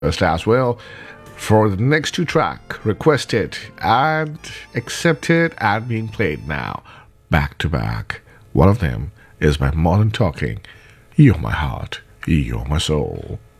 as well for the next two track requested and accepted and being played now back to back. One of them is by Modern Talking. You're my heart, you're my soul.